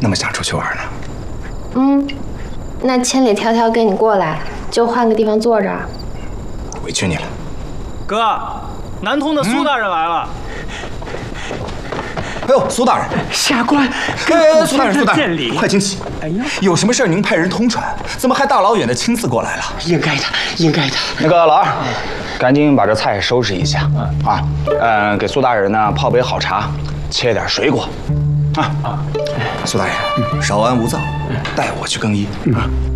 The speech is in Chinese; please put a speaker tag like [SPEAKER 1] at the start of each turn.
[SPEAKER 1] 那么想出去玩呢？
[SPEAKER 2] 那千里迢迢跟你过来，就换个地方坐着。
[SPEAKER 1] 委屈你了。
[SPEAKER 3] 哥，南通的苏大人来了。
[SPEAKER 1] 哎呦，苏大人，
[SPEAKER 4] 下官，
[SPEAKER 1] 苏大人，
[SPEAKER 4] 见礼，
[SPEAKER 1] 快请起。
[SPEAKER 4] 哎呀，
[SPEAKER 1] 有什么事儿您派人通传，怎么还大老远的亲自过来了？
[SPEAKER 4] 应该的，应该的。
[SPEAKER 5] 那个老二，赶紧把这菜收拾一下啊！给苏大人呢泡杯好茶，切点水果，啊！
[SPEAKER 1] 苏大人，稍安勿躁，带我去更衣啊。